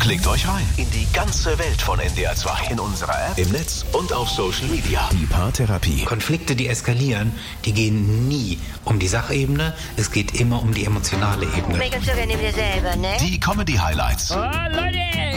Klickt euch rein in die ganze Welt von NDR 2. In unserer App, im Netz und auf Social Media. Die Paartherapie. Konflikte, die eskalieren, die gehen nie um die Sachebene. Es geht immer um die emotionale Ebene. Make-up sogar neben dir selber, ne? Die Comedy-Highlights. Oh, Leute!